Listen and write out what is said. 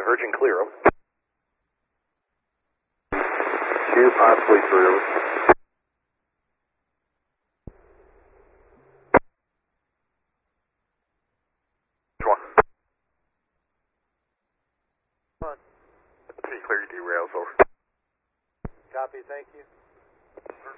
Urgent clear. Two, possibly through. Pretty clear, derails over. Copy, thank you.